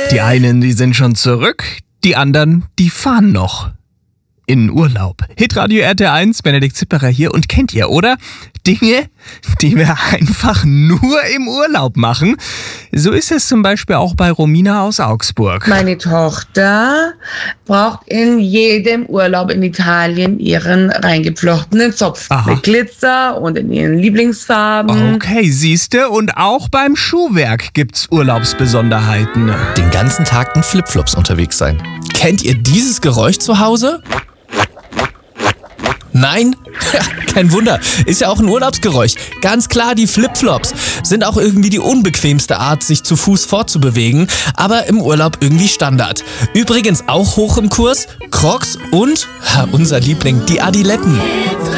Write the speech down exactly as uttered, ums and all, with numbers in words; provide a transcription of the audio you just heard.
Die einen, die sind schon zurück, die anderen, die fahren noch in Urlaub. Hitradio R T L eins, Benedikt Zipperer hier. Und kennt ihr, oder? Dinge, die wir einfach nur im Urlaub machen. So ist es zum Beispiel auch bei Romina aus Augsburg. Meine Tochter braucht in jedem Urlaub in Italien ihren reingeflochtenen Zopf. Aha. Mit Glitzer und in ihren Lieblingsfarben. Okay, siehste, und auch beim Schuhwerk gibt's Urlaubsbesonderheiten. Den ganzen Tag in Flipflops unterwegs sein. Kennt ihr dieses Geräusch zu Hause? Nein? Ja, kein Wunder. Ist ja auch ein Urlaubsgeräusch. Ganz klar, die Flipflops sind auch irgendwie die unbequemste Art, sich zu Fuß fortzubewegen, aber im Urlaub irgendwie Standard. Übrigens auch hoch im Kurs, Crocs und, ha, unser Liebling, die Adiletten.